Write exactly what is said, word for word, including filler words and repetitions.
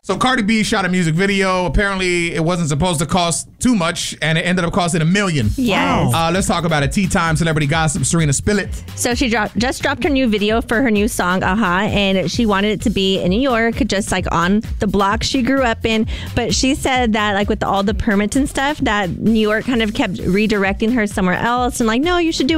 So Cardi B shot a music video. Apparently, it wasn't supposed to cost too much, and it ended up costing a million. Yes. Uh, let's talk about it. Tea Time celebrity gossip. Serena, spill it. So she dropped, just dropped her new video for her new song, Aha, and she wanted it to be in New York, just like on the block she grew up in. But she said that, like with all the permits and stuff, that New York kind of kept redirecting her somewhere else, and like, no, you should do